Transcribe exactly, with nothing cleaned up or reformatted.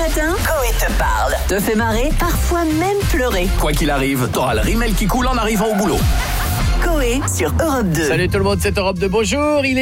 matin, Coé te parle, te fait marrer, parfois même pleurer. Quoi qu'il arrive, t'auras le rimel qui coule en arrivant au boulot. Coé sur Europe deux. Salut tout le monde, c'est Europe deux. Bonjour, il est